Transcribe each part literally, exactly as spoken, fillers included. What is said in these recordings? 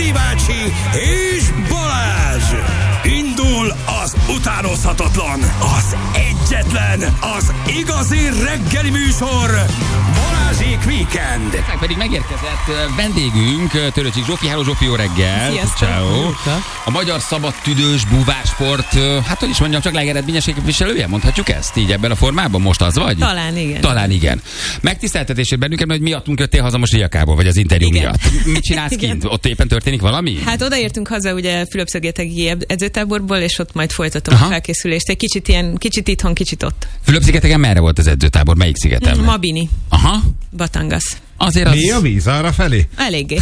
Feri bácsi és Balázs. Indul az utánozhatatlan, az egyetlen, az igazi reggeli műsor, Balázsék Weekend. Ezek pedig megérkezett vendégünk, Törőcsik Zsófi. Háló Zsófi, jó reggel. Ciao. A magyar szabadtüdős búvársport, hát hogy is mondjam, csak legeredményes képviselője, mondhatjuk ezt így ebben a formában? Most az vagy? Talán igen. Talán igen. Megtiszteltetésért bennünket, hogy miattunk jöttél haza most Riakából, vagy az interjú igen. miatt. Mit csinálsz igen. kint? Ott éppen történik valami? Hát odaértünk haza ugye Fülöp-szigeteki edzőtáborból, és ott majd folytatom Aha. a felkészülést. Egy kicsit ilyen, kicsit itthon, kicsit ott. Fülöp-szigeteken merre volt az edzőtábor? Melyik szigeten? Mabini. Aha. Batangas. Azért az... Mi a víz arra felé? Eléggé.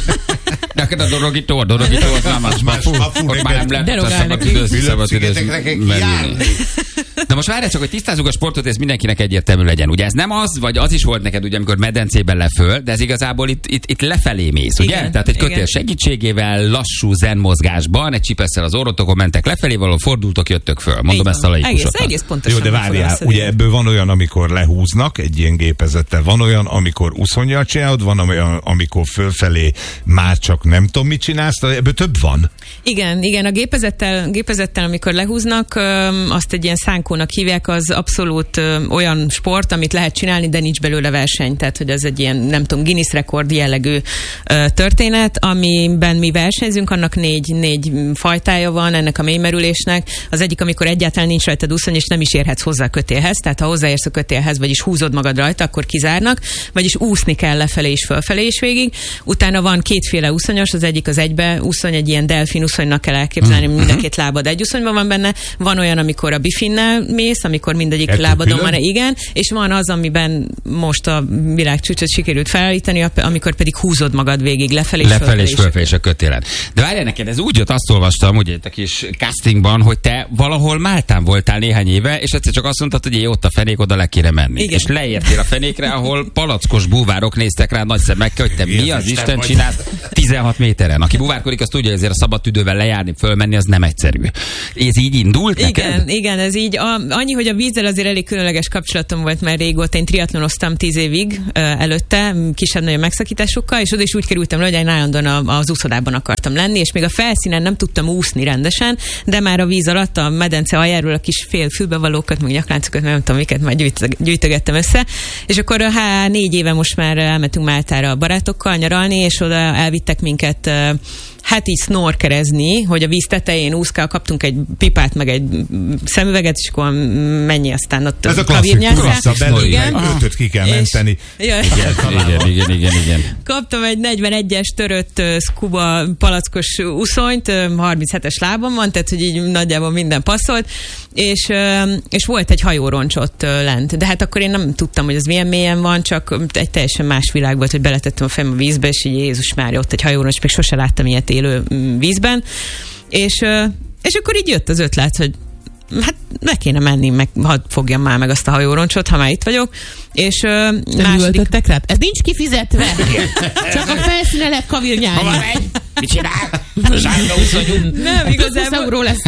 Neked a dorogító, a dorogító, az már más már. Ott már nem lehet a szabadidős, szabadidős merülni. Na most várj csak, hogy tisztázzuk a sportot, ez mindenkinek egyértelmű legyen. Ugye ez nem az, vagy az is volt neked, ugye, amikor medencében leföl, de ez igazából itt, itt, itt lefelé mész, ugye? Igen, Tehát egy kötél igen. segítségével, lassú zen mozgásban, egy csipesszel az orrotokon mentek lefelé, valahol fordultok, jöttök föl. Mondom Igen. ezt a laikusoknak. Egész, egész pontosan. Jó, de várjál, ugye ebből van olyan, amikor lehúznak egy ilyen gépezettel, van olyan, amikor uszonnyal csinálod, van olyan, amikor fölfelé már csak nem tudom, mit csinálsz, ebből több van. Igen, igen, a gépezettel, gépezettel amikor lehúznak, azt egy ilyen szánkónak hívják, az abszolút olyan sport, amit lehet csinálni, de nincs belőle verseny. Tehát, hogy ez egy ilyen, nem tudom, Guinness rekord jellegű történet, amiben mi versenyzünk, annak négy, négy fajtája van ennek a mélymerülésnek. Az egyik, amikor egyáltalán nincs rajtad úszony, és nem is érhetsz hozzá a kötélhez, tehát ha hozzáérsz a kötélhez, vagyis húzod magad rajta, akkor kizárnak, vagyis úszni kell lefelé és fölfelé is végig. Utána van kétféle úszonyos, az egyik az egybe úszony, egy ilyen delfin úszonynak kell elképzelni, mind a két lábad egy úszonyban van benne. Van olyan, amikor a bifinnel mész, amikor mindegyik Ettől lábadon van, igen, és van az, amiben most a világcsúcsot sikerült felállítani, amikor pedig húzod magad végig lefelé és lefelé és fölfelé és a kötélen. De várjál neked, ez úgy jött, azt olvastam, ugye itt a kis castingban, hogy te valahol Máltán voltál néhány éve, és egyszer csak azt mondtad, hogy jé, ott a fenék, oda le kéne menni. Igen. És leértél a fenékre, ahol palackos búvárok néztek rá nagy szemekkel, hogy te mi az Isten csinálsz tizenhat méteren. Aki búvárkodik, azt tudja, hogy ezért a szabad tüdővel lejárni, fölmenni, az nem egyszerű. Ez így indult neked? Igen, igen, ez így. A, annyi, hogy a vízzel azért elég különleges kapcsolatom volt már régóta. Én triatlonoztam tíz évig ö, előtte, kisebb-nagyobb megszakításokkal, és oda is úgy kerültem le, hogy én állandóan az úszodában akartam lenni, és még a felszínen nem tudtam úszni rendesen, de már a víz alatt, a medence aljáról a kis fél fülbevalókat, meg nyakláncokat, nem tudom miket, már gyűjtögettem össze. És akkor há, négy éve most már elmentünk Máltára a barátokkal nyaralni, és oda elvittek minket hát így snorkerezni, hogy a víz tetején úszkál, kaptunk egy pipát, meg egy szemüveget, és akkor mennyi aztán ott ez a klasszik, belőle ötöt ki kell menteni. Ja. Igen, igen, igen, igen. Kaptam egy negyvenegyes törött uh, scuba palackos uszonyt, uh, harminchetes lábam van, tehát hogy így nagyjából minden passzolt, és, uh, és volt egy hajóroncs ott uh, lent. De hát akkor én nem tudtam, hogy az milyen mélyen van, csak egy teljesen más világ volt, hogy beletettem a fejem a vízbe, és így Jézus Mária, ott egy hajóroncs, még sose láttam ilyet élő vízben, és, és akkor így jött az ötlet, hogy hát le kéne menni, meg hadd fogjam már meg azt a hajóroncsot, ha már itt vagyok. És uh, második... rá? Ez nincs kifizetve. Csak a felszíne lehet kavirnyálni. Hova megy? Mit csinál? Zsárga úszonyunk. Nem, igazából... euró lesz.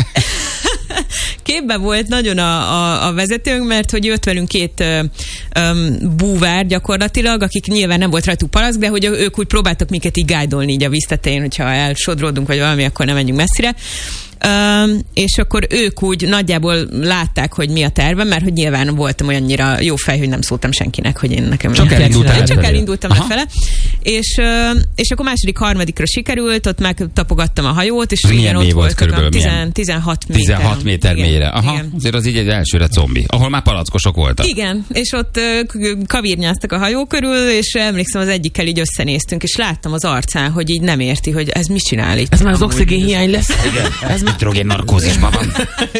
Képben volt nagyon a, a, a vezetőnk, mert hogy jött velünk két um, búvár gyakorlatilag, akik nyilván nem volt rajtuk palack, de hogy ők úgy próbáltak minket így guide-olni így a víztetején, hogyha elsodródunk, vagy valami, akkor nem menjünk messzire. Um, és akkor ők úgy nagyjából látták, hogy mi a tervem, mert hogy nyilván voltam olyannyira jó fej, hogy nem szóltam senkinek, hogy én nekem... Csak elindultam Csak elindultam lefele. És, uh, és akkor második, harmadikra sikerült, ott megtapogattam a hajót, és milyen mély volt körülbelül? tizenhat méter. tizenhat méter igen, mélyre. Aha, igen. Azért az így egy elsőre zombi, ahol már palackosok voltak. Igen, és ott uh, kavirnyáztak a hajó körül, és emlékszem, az egyikkel így összenéztünk, és láttam az arcán, hogy így nem érti, hogy ez mit csinál itt. Ez már az oxigén hiány lesz. Igen. Ez nitrogén narkózisban van.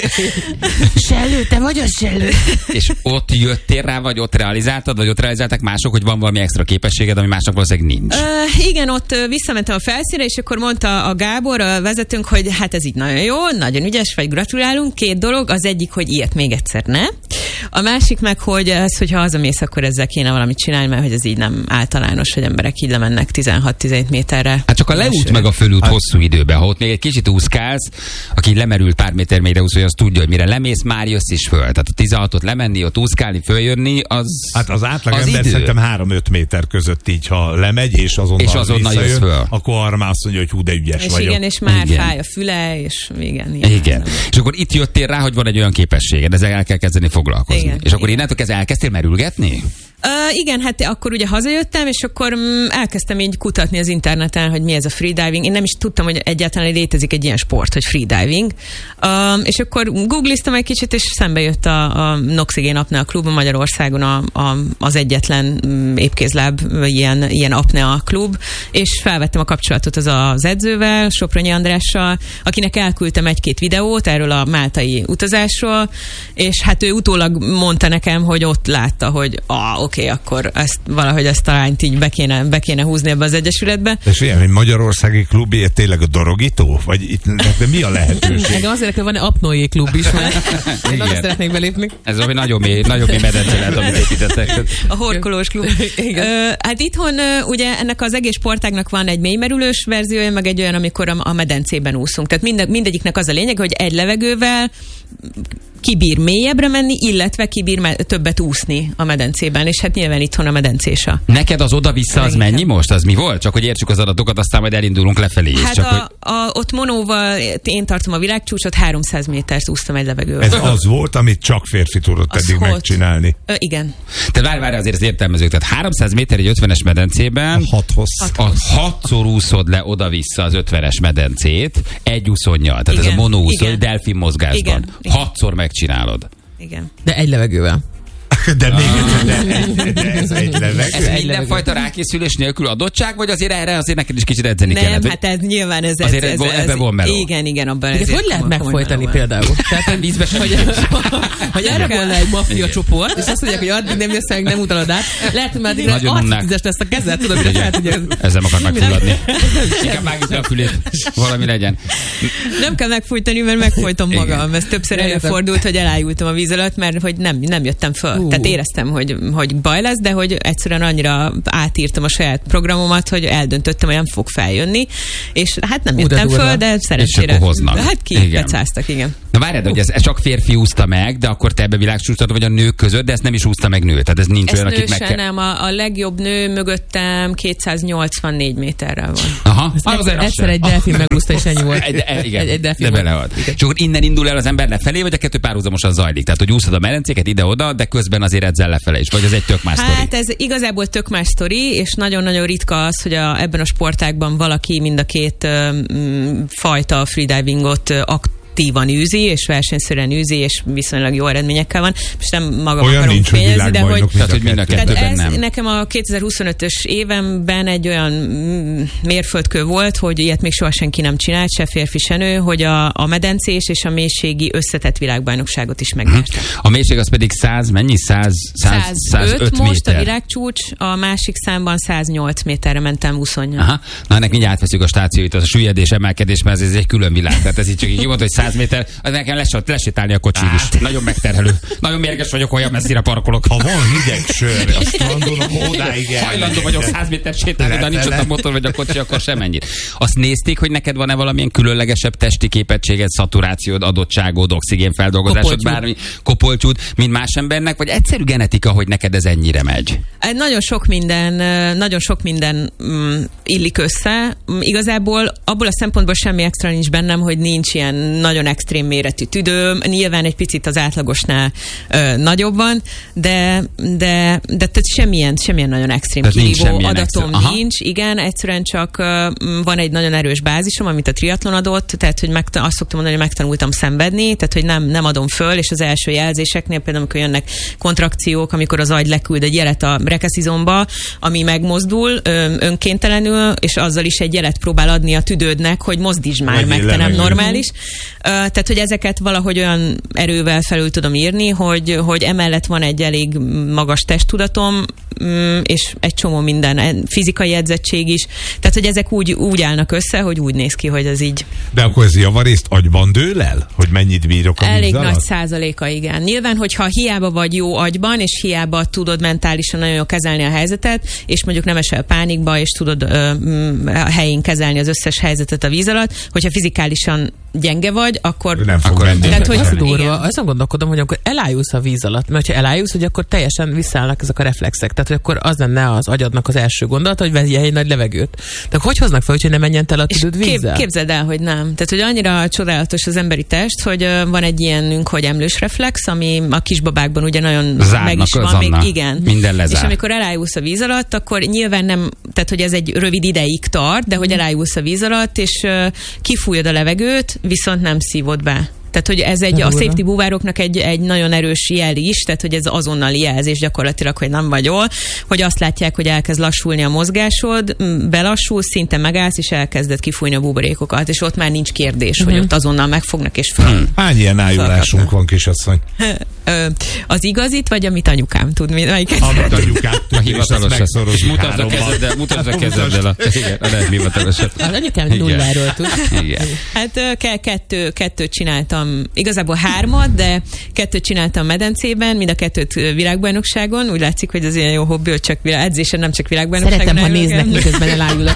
Sellő, te vagy az sellő. És ott jöttél rá, vagy ott realizáltad, vagy ott realizálták mások, hogy van valami extra képességed, ami másnak valószínűleg nincs? Uh, igen, ott uh, visszamentem a felszínre, és akkor mondta a Gábor, a vezetőnk, hogy hát ez így nagyon jó, nagyon ügyes vagy, gratulálunk. Két dolog, az egyik, hogy ilyet még egyszer ne. A másik meg, hogy ez, hogyha hazamész, akkor ezzel kéne valamit csinálni, mert hogy ez így nem általános, hogy emberek így lemennek tizenhat-tizenhét méterre. Hát csak a leút meg a fölút hát. hosszú időben, ha ott még egy kicsit úszkálsz, aki lemerült pár méter mélyre úszol, az tudja, hogy mire lemész, már jössz is föl. Tehát a tizenhatot lemenni, ott úszkálni, följönni, az hát az átlag az ember idő. szerintem három-öt méter között így, ha lemegy, és azonnal, és azonnal jössz föl. Akkor arra már azt mondja, hogy hú, de ügyes és vagyok. Igen, és már igen. fáj a füle, és igen. Igen. igen. És akkor itt jöttél rá, hogy van egy olyan képességed, ezzel el kell kezdeni foglalkozni. Igen. És akkor innentől kezdve elkezdtél merülgetni? Uh, igen, hát akkor ugye hazajöttem, és akkor mm, elkezdtem így kutatni az interneten, hogy mi ez a freediving. Én nem is tudtam, hogy egyáltalán létezik egy ilyen sport, hogy freediving. Uh, és akkor googliztam egy kicsit, és szembe jött a, a Noxigén Apnea Klub Magyarországon a, a, az egyetlen mm, épkézláb ilyen, ilyen apnea klub, és felvettem a kapcsolatot az az edzővel, Sopronyi Andrással, akinek elküldtem egy-két videót erről a máltai utazásról, és hát ő utólag mondta nekem, hogy ott látta, hogy ah, oké, okay, akkor ezt, valahogy ezt a lányt így be kéne, be kéne húzni ebbe az egyesületbe. És ilyen, hogy magyarországi klubé tényleg a dorogító? Vagy itt de mi a lehetőség? Engem azért, hogy van egy apnoé klub is, mert én nagyon szeretnék belépni. Ez valami nagyon mély, nagyon mély medence lehet, amit építettek. A horkolós klub. Ö, hát itthon ö, ugye ennek az egész sportágnak van egy mélymerülős verziója, meg egy olyan, amikor a, a medencében úszunk. Tehát minde, mindegyiknek az a lényeg, hogy egy levegővel kibír mélyebbre menni, illetve kibír me- többet úszni a medencében, és hát nyilván itthon a medencésa. Neked az oda-vissza az mennyi most? Az mi volt? Csak hogy értsük az adatokat, aztán majd elindulunk lefelé is. Hát Csak a, hogy... a, ott monóval én tartom a világcsúcsot, háromszáz métert úsztam egy levegővel. Ez az volt, amit csak férfi tudott Az eddig volt. megcsinálni. Ö, igen. Te várj, várj, azért az értelmezők. Tehát háromszáz méter egy ötvenes medencében, Hat hossz. a hatszor úszod le oda-vissza az ötvenes medencét, egy úszonnyal. Tehát Igen, ez a monóúszó, igen. delfin mozgásban. Igen, igen. Hatszor megcsinálod. Igen. De egy levegővel. De még de, de, de ez egy levegő. Ez mindenfajta rákészülés nélkül adottság, vagy azért erre azért neked is kicsit edzeni Nem, kellett? hát ez nyilván ez... Azért ez, ez, ebben ez, van meló. Igen, igen, abban Igen, ezért hogy lehet komoly- megfojtani komoly meló van. például? Tehát, hogy Vízbe sem. hogy, hogy erre volna egy maffia csoport, és azt mondják, hogy addig nem jössz meg, nem utalod át. Lehet, hogy már addig Nagyon unnak. arcvizes lesz a kezed, tudod, hogy lehet, hogy Ezzel akar megfulladni. Inkább vágjuk le a fülét. Valami legyen. Nem kell megfújtani, mert megfojtom Igen. magam. Ez többször Értem. előfordult, hogy elájultam a víz alatt, mert hogy nem, nem jöttem föl. Uh. Tehát éreztem, hogy, hogy baj lesz, de hogy egyszerűen annyira átírtam a saját programomat, hogy eldöntöttem, hogy nem fog feljönni, és hát nem Ú, de jöttem durva. föl, de szerencsére. akkor hoznak. Hát ki Igen. pecáztak, igen. Na várjad, hogy ez, ez csak férfi úszta meg, de akkor te ebbe világcsúcsot vagy a nők között, de ezt nem is úszta meg nő. Tehát ez nincs Ezt olyan, akit meg nősen kell... nem, a, a legjobb nő mögöttem kétszáznyolcvannégy méterrel van. Aha, Egyszer, azért az egyszer sem. egy delfin megúszta, és ennyi volt. Egy, egy, igen, Egy, egy delfin de volt. belead. És akkor innen indul el az ember lefelé, vagy a kettő párhuzamosan zajlik? Tehát, hogy úszod a medencéket ide-oda, de közben azért edzel lefelé is. Vagy ez egy tök más sztori? Hát ez igazából tök más sztori, és nagyon-nagyon ritka az, hogy a, ebben a sportágban valaki mind a két um, fajta freedivingot uh, aktívan űzi, és versenyszerűen űzi, és viszonylag jó eredményekkel van. Most nem magam Olyan akarom nincs, hogy fényezni, de hogy... világbajnok Tehát, hogy mind a Tehát kettőben ez nem. nekem a kétezer-huszonötös évemben egy olyan mm, mérföldkő volt, hogy ilyet még soha senki nem csinált, se férfi, se nő, hogy a, a medencés és a mélységi összetett világbajnokságot is megnyerte. A mélység az pedig száz, mennyi? száz, száz, százöt most a méter. világcsúcs, a másik számban száznyolc méterre mentem úszonnyal. Aha. Na ennek mindjárt átveszünk a stációit, az a süllyedés, emelkedés, mert ez egy külön világ. Tehát ez így csak így kimondta, hogy száz méter, az nekem lesz, lesétálni a kocsig is. Nagyon megterhelő. Nagyon mérges vagyok, olyan messzire parkolok. Ha van hideg sör, a strandon, akkor odáig el. Hajlandó vagyok száz méter sétálni, de nincs ott a motor vagy a kocsi, akkor sem ennyit. Azt nézték, hogy neked van-e valamilyen különlegesebb testi képességed, szaturációd, adottságod, oxigénfeldolgozásod, Kopoltyúd. bármi kopoltyúd, mint más embernek, vagy egyszerű genetika, hogy neked ez ennyire megy? Nagyon sok minden, nagyon sok minden mm, illik össze. Igazából abból a szempontból semmi extra nincs bennem, hogy nincs ilyen nagyon extrém méretű tüdőm. Nyilván egy picit az átlagosnál ö, nagyobb van, de, de, de tehát semmilyen, semmilyen nagyon extrém Tehát nincs kirívó semmilyen adatom extrém. Aha. nincs. Igen, egyszerűen csak ö, van egy nagyon erős bázisom, amit a triatlon adott, tehát hogy megta- azt szoktam mondani, hogy megtanultam szenvedni, tehát hogy nem, nem adom föl, és az első jelzéseknél például, amikor jönnek kontrakciók, amikor az agy leküld egy jelet a rekeszizomba, ami megmozdul ö, önkéntelenül, és azzal is egy jelet próbál adni a tüdődnek, hogy mozdítsd már Vegyél meg, te nem levegőt. normális. Tehát, hogy ezeket valahogy olyan erővel felül tudom írni, hogy, hogy emellett van egy elég magas testtudatom, és egy csomó minden, fizikai edzettség is. Tehát, hogy ezek úgy, úgy állnak össze, hogy úgy néz ki, hogy ez így. De akkor ez javarészt agyban dől el? Hogy mennyit bírok a víz Elég alatt? nagy százaléka, igen. Nyilván, hogyha hiába vagy jó agyban, és hiába tudod mentálisan nagyon jól kezelni a helyzetet, és mondjuk nem esel pánikba, és tudod ö, a helyén kezelni az összes helyzetet a víz alatt, hogyha fizikálisan gyenge vagy, akkor... Nem fog akkor menni. Tehát, hogy Az durva, igen. azon gondolkodom, hogy akkor elájulsz a víz alatt, mert ha elájulsz, hogy akkor teljesen visszaállnak ezek a reflexek. Tehát, hogy akkor az lenne az agyadnak az első gondolat, hogy vegye egy nagy levegőt. De hogy hoznak fel, hogy ne menjen el a tüdőd vízzel? Kép, képzeld el, hogy nem. Tehát, hogy annyira csodálatos az emberi test, hogy uh, van egy ilyenünk, hogy emlős reflex, ami a kisbabákban ugye nagyon Zárnak meg is van. azonnal. Még, igen. Minden lezár. És amikor elájulsz a víz alatt, akkor nyilván nem, tehát, hogy ez egy rövid ideig tart, de hogy elájulsz a víz alatt, és uh, kifújod a levegőt, viszont nem szívod be. Tehát, hogy ez egy, a safety búvároknak egy, egy nagyon erős jel is, tehát, hogy ez azonnali jelzés gyakorlatilag, hogy nem vagy jól, hogy azt látják, hogy elkezd lassulni a mozgásod, belassul, szinte megállsz, és elkezded kifújni a buborékokat, és ott már nincs kérdés, uh-huh. hogy ott azonnal megfognak, és föl. Hmm. Hány ilyen ájulásunk van, kisasszony? Az igazit, vagy amit anyukám tud? Melyiket? Amit anyukám tud, A hivatalos. És mutasd a hárommal. kezeddel, mutasd a kezeddel. A, igen, a nem hivatalosat. Az anyukám nulláról tud. Igen. Hát ke- kettő, kettőt csináltam, igazából hármat, de kettőt csináltam medencében, mind a kettőt világbajnokságon. Úgy látszik, hogy az ilyen jó hobbi, hogy csak világ, edzésen, nem csak világbajnokságon. Szeretem, ha néznek, miközben elájulok.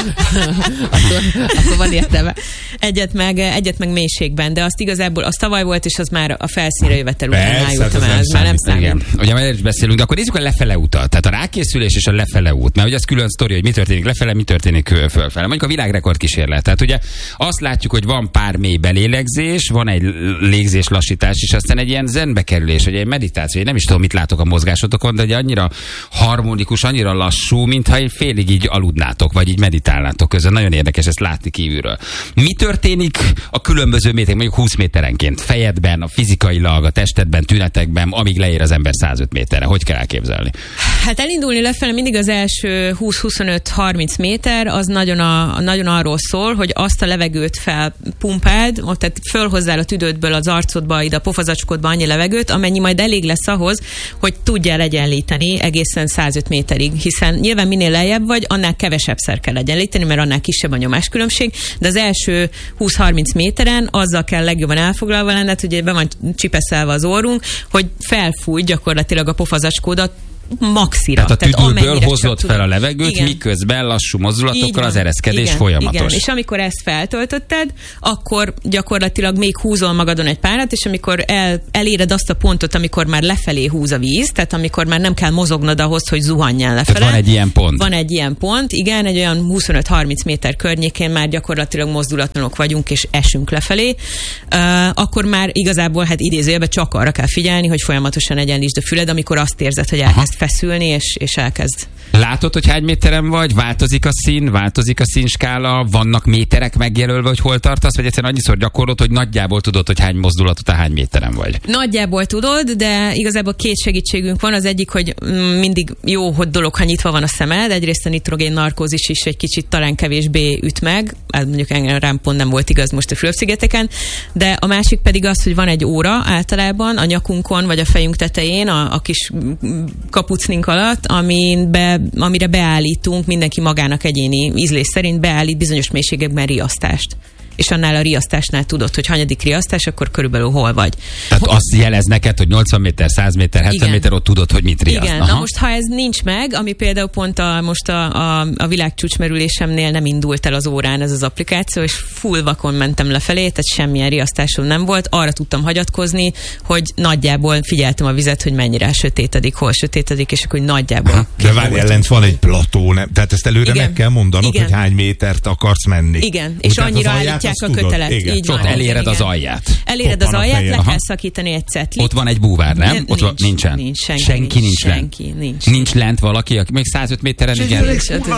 akkor, akkor van értelme. Egyet meg, egyet meg mélységben, de azt igazából az tavaly volt, és az már a felszínre jövetel után Persze, ájultam hát el, az ez már nem számít. Igen. Ugye már is beszélünk, de akkor nézzük a lefele utat. Tehát a rákészülés és a lefele út. Mert ugye ez külön sztori, hogy mi történik lefele, mi történik fölfele. Mondjuk a világrekord kísérlet. Tehát ugye azt látjuk, hogy van pár mély belélegzés, van egy légzés lassítás, és aztán egy ilyen zenbe kerülés, vagy egy meditáció. Én nem is tudom, mit látok a mozgásotokon, de ugye annyira harmonikus, annyira lassú, mintha egy félig így aludnátok, vagy így meditálnátok közben. Nagyon érdekes ezt látni kívülről. Mi történik a különböző méterek, mondjuk húsz méterenként, fejedben, a fizikailag, a testedben, tünetekben, amíg leér az ember százöt méterre? Hogy kell elképzelni? Hát elindulni lefelé mindig az első húsz huszonöt harminc méter, az nagyon, a, nagyon arról szól, hogy azt a levegőt felpumpáld, tehát fölhozzál a tüdődből az arcodba, ide a pofazacskodba annyi levegőt, amennyi majd elég lesz ahhoz, hogy tudjál egyenlíteni egészen százöt méterig, hiszen nyilván minél lejjebb vagy, annál kevesebbszer kell egyenlíteni, mert annál kisebb a nyomáskülönbség, de az első húsz-harminc méteren azzal kell legjobban elfoglalva lenned, hogy be van csipeszelve az orrunk, hogy felfúj gyakorlatilag a pofazacskódat maxira. Tehát a tüdőből hozott fel a levegőt, igen. miközben lassú mozdulatokkal az ereszkedés igen, folyamatos. Igen. És amikor ezt feltöltötted, akkor gyakorlatilag még húzol magadon egy párat, és amikor el, eléred azt a pontot, amikor már lefelé húz a víz, tehát amikor már nem kell mozognod ahhoz, hogy zuhanjál lefele. Tehát van egy ilyen pont. Van egy ilyen pont, igen, egy olyan huszonöt-harminc méter környékén már gyakorlatilag mozdulatlanok vagyunk, és esünk lefelé. Uh, akkor már igazából, hát idézőjelben csak arra kell figyelni, hogy folyamatosan egyenlítsd a füled, amikor azt érzed, hogy elkezd feszülni, és, és elkezd. Látod, hogy hány méteren vagy? Változik a szín, változik a színskála, vannak méterek megjelölve, hogy hol tartasz, vagy egyszerűen annyiszor gyakorlod, hogy nagyjából tudod, hogy hány mozdulat után hány méteren vagy? Nagyjából tudod, de igazából két segítségünk van. Az egyik, hogy mindig jó, hogy dolog, ha nyitva van a szemed. Egyrészt a nitrogén narkózis is egy kicsit talán kevésbé üt meg. Hát mondjuk engem rám pont nem volt igaz most a Fülöp-szigeteken. De a másik pedig az, hogy van egy óra általában a nyakunkon, vagy a fejünk tetején, a, a kis kapucnink alatt, amin be, amire beállítunk, mindenki magának egyéni ízlés szerint beállít bizonyos mélységekben riasztást. És annál a riasztásnál tudod, hogy hanyadik riasztás, akkor körülbelül hol vagy. Tehát azt jelez neked, hogy nyolcvan méter, száz méter, hetven igen. méter, ott tudod, hogy mit riaszt. Igen, Aha. na most ha ez nincs meg, ami például pont a, most a, a, a világcsúcsmerülésemnél nem indult el az órán ez az applikáció, és full vakon mentem lefelé, tehát semmilyen riasztásom nem volt, arra tudtam hagyatkozni, hogy nagyjából figyeltem a vizet, hogy mennyire sötétedik, hol sötétedik, és akkor nagyjából. Aha. De várj, ellent van egy plató, nem? Tehát ezt előre igen. meg kell mondanod, igen. hogy hány métert akarsz menni. Igen, és úgy, annyira állítják a kötelet. Igen. Így van. Ott eléred igen. az alját. Eléred Hoppan az alját, le Aha. kell szakítani egy cetlit. Ott van egy búvár, nem? Nincs, Ott van, nincsen. Nincs, senki, senki nincs, nincs lent. senki, nincs. Nincs lent valaki, aki még százöt méteren, igen.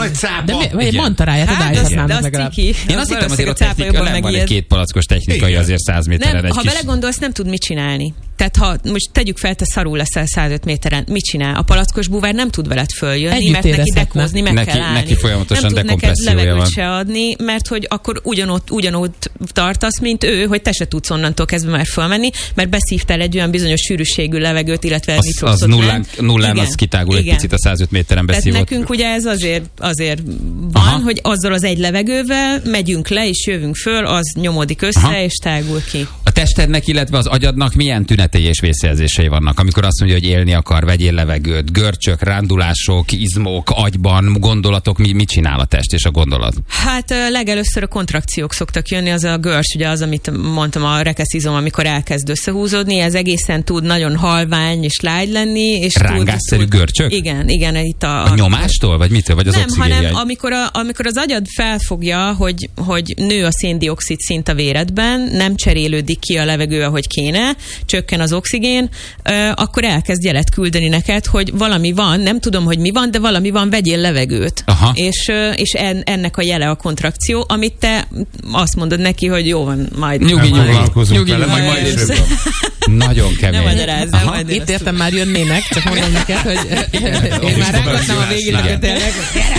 De mi, vagy egy mantaráját Hát, az, de az legalább. ciki. Én azt hittem azért a technika, nem van egy két palackos technikai igen. azért száz méteren Nem, egy ha kis... belegondolsz, nem tud mit csinálni. Tehát ha most tegyük fel, te szarul leszel százöt méteren, mit csinál? A palackos búvár nem tud veled följönni, Együtt mert neki érezhetne. dekózni meg Neki- kell állni. neki folyamatosan nem tud neked dekompressziója levegőt van. se adni, mert hogy akkor ugyanott, ugyanott ugyanúgy tartasz, mint ő, hogy te se tudsz onnantól kezdve már fölmenni, mert beszívtál egy olyan bizonyos sűrűségű levegőt, illetve az, az nullán, nullán igen, az kitágul igen. egy picit a száz öt méteren beszívott. Tehát nekünk ugye ez azért, azért van, aha. hogy azzal az egy levegővel megyünk le, és jövünk föl, az nyomódik össze, aha. és tágul ki. A testednek, illetve az agyadnak milyen tünetei és vészjelzései vannak, amikor azt mondja, hogy élni akar, vegyél levegőt, görcsök, rándulások, izmok, agyban, gondolatok, mi, mit csinál a test és a gondolat? Hát legelőször a kontrakciók szoktak jönni, az a görcs, ugye az, amit mondtam, a rekeszizom, amikor elkezd összehúzódni, ez egészen tud nagyon halvány és lágy lenni. És rángásszerű tud, görcsök? Igen, igen. Itt a, a nyomástól, vagy mitől? Vagy az nem, oxigénjegy? hanem amikor, a, amikor az agyad felfogja, hogy, hogy nő a széndioxid szint a véredben, nem cserélődik ki a levegő, ahogy kéne, csökken az oxigén, akkor elkezd jelet küldeni neked, hogy valami van, nem tudom, hogy mi van, de valami van, vegyél levegőt. Aha. És, és en, ennek a jele a kontrakció, amit te azt mondod neki, hogy jó van, majd. Nyugi, majd, nyugi, nyugi, majd, majd, majd nagyon kemény. Nem magyarázzam, majd itt értem már jönnének, csak mondom neked, hogy én már rágattam a végére tényleg.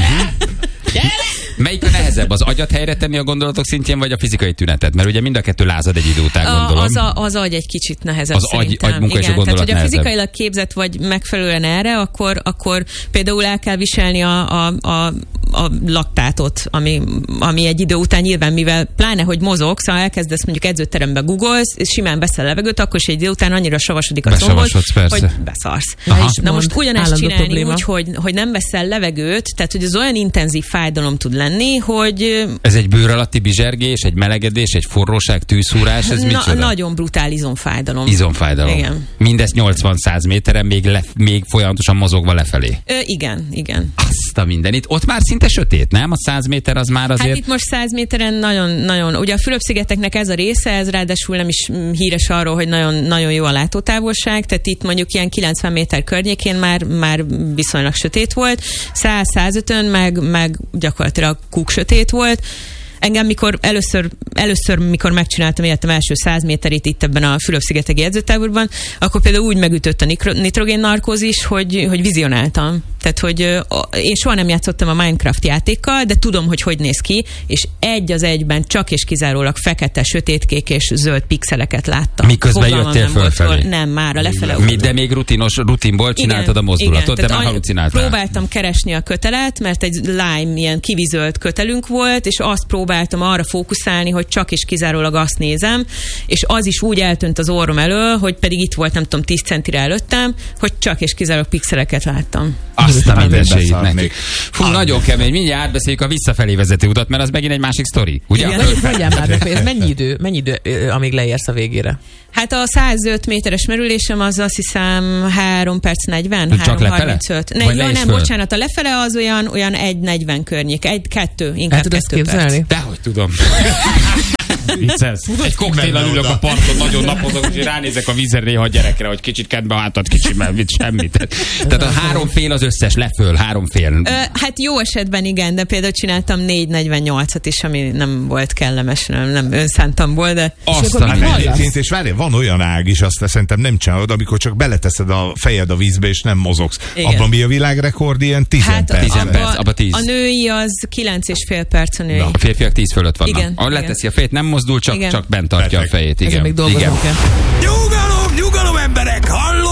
Melyik a nehezebb, az agyat helyre tenni a gondolatok szintjén, vagy a fizikai tünetet? Mert ugye mind a kettő lázad egy idő után, gondolom. Az, a, az agy egy kicsit nehezebb az agy, agy munka és a gondolat tehát, nehezebb. Ha fizikailag képzett vagy megfelelően erre, akkor, akkor például el kell viselni a, a, a, a laktátot, ami, ami egy idő után nyilván, mivel pláne, hogy mozogsz, ha elkezdesz mondjuk edzőterembe googolsz, és simán veszel levegőt, akkor is egy idő után annyira savasodik a combod, hogy beszarsz. Na most ugyanezt csinálni probléma. Úgy, hogy, hogy nem veszel levegőt, tehát hogy az olyan intenzív fájdalom tud lenni, hogy... Ez egy bőr alatti bizsergés, egy melegedés, egy forróság, tűzszúrás, ez na, micsoda? Nagyon brutál izomfájdalom. Izomfájdalom. Igen. Mindez nyolcvan-száz méteren, még, le, még folyamatosan mozogva lefelé. Ö, igen, igen. Azt a mindenit. Ott már szinte sötét, nem? A száz méter az már azért... Hát itt most száz méteren nagyon, nagyon... Ugye a Fülöp-szigeteknek ez a része, ez ráadásul nem is híres arról, hogy nagyon, nagyon jó a látótávolság, tehát itt mondjuk ilyen kilencven méter környékén már, már viszonylag sötét volt, száz-százötön meg, meg gyakorlatilag kúk sötét volt. Engem mikor először, először, mikor megcsináltam életem első száz méterét itt ebben a Fülöp-szigeteki edzőtáborban, akkor például úgy megütött a nitrogén narkózis, hogy, hogy vizionáltam. Tehát, hogy én soha nem játszottam a Minecraft játékkal, de tudom, hogy hogy néz ki, és egy az egyben csak és kizárólag fekete, sötétkék és zöld pixeleket láttam. Miközben Fogalmam jöttél fölfelé? Nem, már a lefele. Mi, de még rutinos, rutinból csináltad igen, a mozdulatot, igen, te már halucináltál. Próbáltam keresni a kötelet, mert egy lime, ilyen kivizölt kötelünk volt, és azt próbáltam arra fókuszálni, hogy csak és kizárólag azt nézem, és az is úgy eltűnt az orrom elől, hogy pedig itt volt, nem tudom, tíz centire előttem, hogy csak és kizárólag pixeleket láttam. Azt a mindenségét neki. Fú, ah, nagyon kemény. Mindjárt átbeszéljük a visszafelé vezető utat, mert az megint egy másik sztori. Ugye? Hogyan már, ez mennyi idő, mennyi idő, amíg leérsz a végére? Hát a százöt méteres merülésem az azt hiszem három perc negyven, három harmincöt. Ne, jó, nem, föl? Bocsánat, a lefele az olyan, olyan egy negyven környék, egy, kettő, inkább hát kettő perc. Dehogy tudom. Viccelsz. Egy koktéllal ülök a parton, nagyon napozok, és ránézek a vízre néha a gyerekre, hogy kicsit kedbe a hátad, kicsit, mert mit semmit. Tehát a három fél az összes, leföl, három fél. Ö, hát jó esetben igen, de például csináltam négy negyvennyolcat is, ami nem volt kellemes, nem, nem önszántamból, de... Aztán egyébként, és várj, van olyan ág is, azt szerintem nem csinálod, amikor csak beleteszed a fejed a vízbe, és nem mozogsz. Igen. Abban mi a világrekord? Ilyen tíz hát perc. tíz perc, abba tíz. A női az kilenc és fél perc a női. Na, a férfiak tíz fölött vannak. Igen, ahol igen. leteszi a fejét, nem mozdul, csak, csak bent tartja Perfect. a fejét. Igen. Ezen még dolgozunk kell. Nyugalom, nyugalom emberek, halló!